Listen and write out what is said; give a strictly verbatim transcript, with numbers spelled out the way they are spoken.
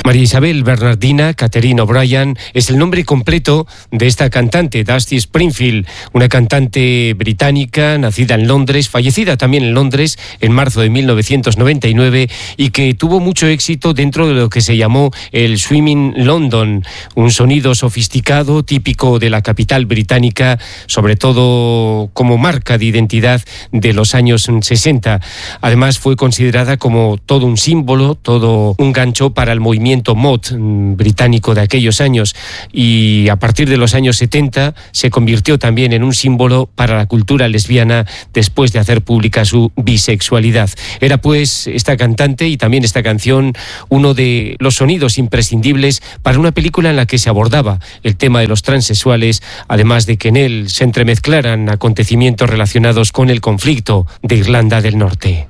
María Isabel Bernardina Catherine O'Brien es el nombre completo de esta cantante, Dusty Springfield, una cantante británica nacida en Londres, fallecida también en Londres en marzo de mil novecientos noventa y nueve y que tuvo mucho éxito dentro de lo que se llamó el Swimming London, un sonido sofisticado típico de la capital británica, sobre todo como marca de identidad de los años sesenta. Además fue considerada como todo un símbolo, todo un gancho para el movimiento mod británico de aquellos años, y a partir de los años setenta se convirtió también en un símbolo para la cultura lesbiana después de hacer pública su bisexualidad. Era pues esta cantante y también esta canción uno de los sonidos imprescindibles para una película en la que se abordaba el tema de los transexuales, además de que en él se entremezclaran acontecimientos relacionados con el conflicto de Irlanda del Norte.